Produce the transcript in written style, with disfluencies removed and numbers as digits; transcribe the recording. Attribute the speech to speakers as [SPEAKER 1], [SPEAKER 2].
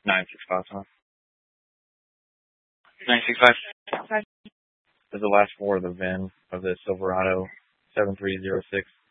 [SPEAKER 1] 965, huh?
[SPEAKER 2] 965.
[SPEAKER 1] Is the last four of the VIN of the Silverado 7306.